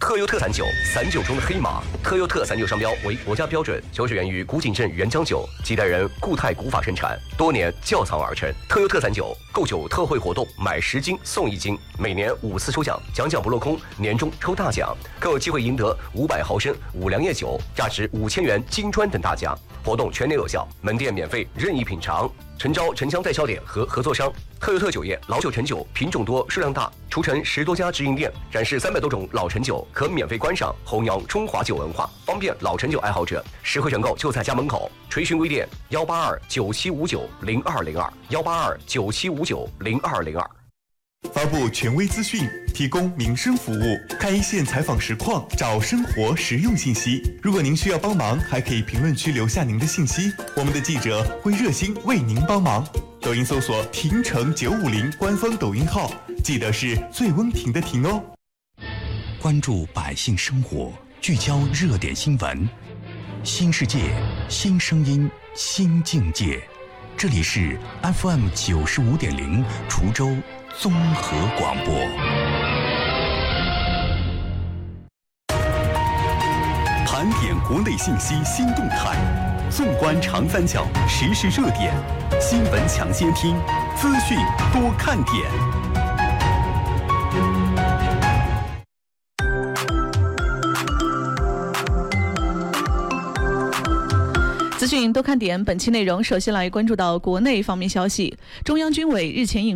特优特散酒，散酒中的黑马。特优特散酒商标为国家标准，酒水源于古井镇原浆酒，几代人固态古法生产，多年窖藏而成。特优特散酒购酒特惠活动，买10斤送1斤，每年5次抽奖，奖不落空，年终抽大奖，更有机会赢得500毫升五粮液酒，价值5000元金砖等大奖。活动全年有效，门店免费任意品尝。诚招城乡代销点和合作商。特优特酒业老酒陈酒品种多数量大，除城10多家直营店，展示300多种老陈酒，可免费观赏，弘扬中华酒文化，方便老陈酒爱好者实惠选购就在家门口。垂询微店18297590202，18297590202。 发布权威资讯，提供民生服务，看一线采访实况，找生活实用信息。如果您需要帮忙，还可以评论区留下您的信息，我们的记者会热心为您帮忙。抖音搜索亭城950官方抖音号，记得是最温庭的庭哦。 关注百姓生活，聚焦热点新闻，新世界，新声音，新境界。这里是 FM 95.0滁州综合广播。盘点国内信息新动态，纵观长三角时事热点，新闻抢先听，资讯多看点。 资讯多看点，本期内容首先来关注到国内方面消息。中央军委日前引